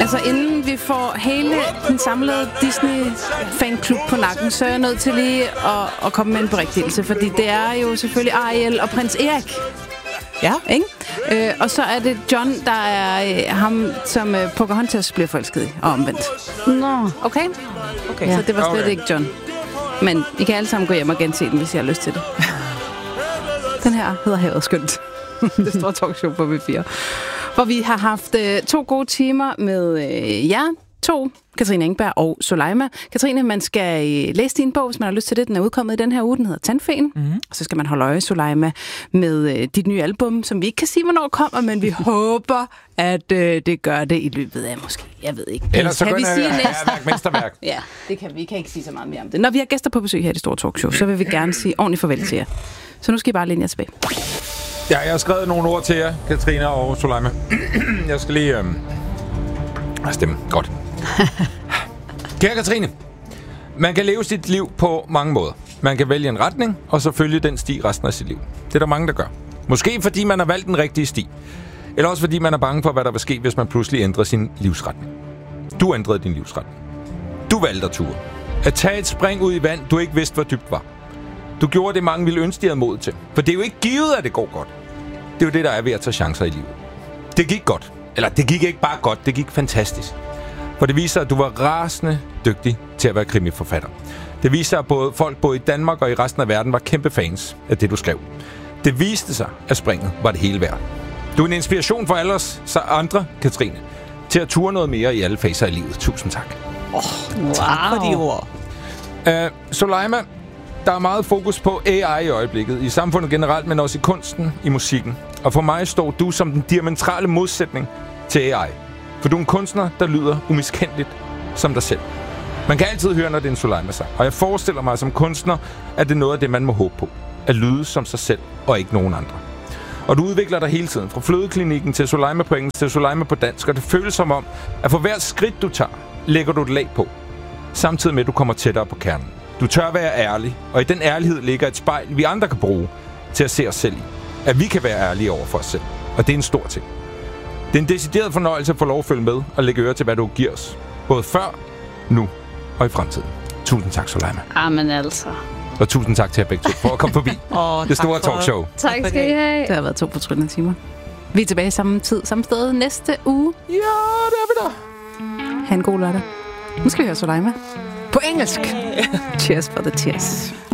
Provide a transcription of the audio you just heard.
Altså, inden vi får hele den samlede Disney-fanklub på nakken, så er jeg nødt til lige at komme med en berigtigelse, fordi det er jo selvfølgelig Ariel og prins Erik. Ja. Ikke? Og så er det John, der er ham, som Pocahontas bliver forelsket i, og omvendt. Nå. Okay? Ja. Så det var slet ikke John. Men I kan alle sammen gå hjem og gense den, hvis I har lyst til det. Den her hedder Havet Skønt. Det store talkshow på V4. Hvor vi har haft 2 gode timer med jer to, Katrine Engberg og Soleima. Katrine, man skal læse din bog, hvis man har lyst til det. Den er udkommet i den her uge, den hedder Tandfen. Mm-hmm. Og så skal man holde øje, Soleima, med dit nye album, som vi ikke kan sige, hvornår kommer, men vi håber, at det gør det i løbet af måske, jeg ved ikke. Ellers så kan vi sige mesterværk. Ja, det kan vi kan ikke sige så meget mere om det. Når vi har gæster på besøg her i det store talkshow, så vil vi gerne sige ordentligt farvel til jer. Så nu skal I bare læne jer tilbage. Ja, jeg har skrevet nogle ord til jer, Katrine og Soleima. Jeg skal lige stemme. Godt. Kære Katrine, man kan leve sit liv på mange måder. Man kan vælge en retning, og så følge den sti resten af sit liv. Det er der mange, der gør. Måske fordi man har valgt den rigtige sti. Eller også fordi man er bange for, hvad der vil ske, hvis man pludselig ændrer sin livsretning. Du ændrede din livsretning. Du valgte at ture. At tage et spring ud i vand, du ikke vidste, hvor dybt var. Du gjorde det, mange ville ønske, de havde mod til. For det er jo ikke givet, at det går godt. Det er jo det, der er ved at tage chancer i livet. Det gik godt. Eller det gik ikke bare godt, det gik fantastisk. For det viser, at du var rasende dygtig til at være krimiforfatter. Det viser, at folk både i Danmark og i resten af verden var kæmpe fans af det, du skrev. Det viste sig, at springet var det hele værd. Du er en inspiration for alle os andre, Katrine, til at ture noget mere i alle faser af livet. Tusind tak. Wow. Tak for de ord. Soleima, der er meget fokus på AI i øjeblikket, i samfundet generelt, men også i kunsten, i musikken. Og for mig står du som den diametrale modsætning til AI. For du er en kunstner, der lyder umiskendeligt som dig selv. Man kan altid høre, når det er en Soleima-sang. Og jeg forestiller mig som kunstner, at det er noget af det, man må håbe på. At lyde som sig selv, og ikke nogen andre. Og du udvikler dig hele tiden. Fra Flødeklinikken til Soleima på engelsk til Soleima på dansk. Og det føles som om, at for hvert skridt du tager, lægger du et lag på. Samtidig med, at du kommer tættere på kernen. Du tør være ærlig, og i den ærlighed ligger et spejl, vi andre kan bruge til at se os selv i. At vi kan være ærlige over for os selv. Og det er en stor ting. Det er en decideret fornøjelse at få lov at følge med og lægge øre til, hvad du giver os. Både før, nu og i fremtiden. Tusind tak, Soleima. Amen altså. Og tusind tak til jer begge to for at komme forbi det store talkshow. Tak skal I have. Det har været 2 fortryllende timer. Vi er tilbage samme tid, samme sted næste uge. Ja, det er vi da. Ha' en god lørdag. Nu skal vi høre Soleima. På engelsk. Cheers for the tears.